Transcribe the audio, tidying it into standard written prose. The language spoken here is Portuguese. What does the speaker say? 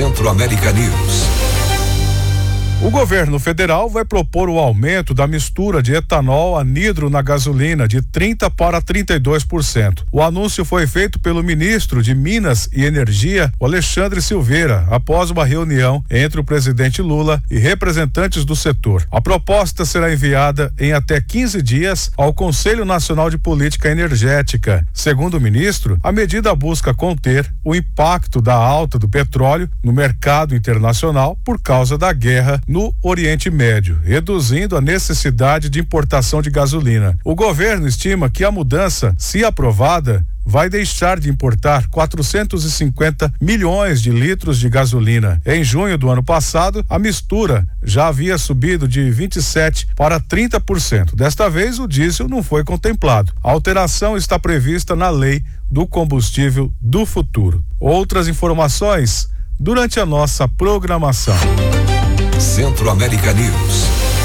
Centro-América News. O governo federal vai propor o aumento da mistura de etanol anidro na gasolina de 30% para 32%. O anúncio foi feito pelo ministro de Minas e Energia, o Alexandre Silveira, após uma reunião entre o presidente Lula e representantes do setor. A proposta será enviada em até 15 dias ao Conselho Nacional de Política Energética. Segundo o ministro, a medida busca conter o impacto da alta do petróleo no mercado internacional por causa da guerra no Oriente Médio, reduzindo a necessidade de importação de gasolina. O governo estima que a mudança, se aprovada, vai deixar de importar 450 milhões de litros de gasolina. Em junho do ano passado, a mistura já havia subido de 27% para 30%. Desta vez, o diesel não foi contemplado. A alteração está prevista na Lei do Combustível do Futuro. Outras informações durante a nossa programação. Centro-América News.